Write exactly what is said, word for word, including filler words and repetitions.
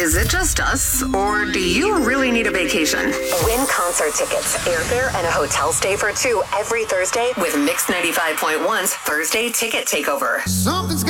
Is it just us, or do you really need a vacation? Win concert tickets, airfare, and a hotel stay for two every Thursday with Mix ninety-five point one's Thursday Ticket Takeover. Something's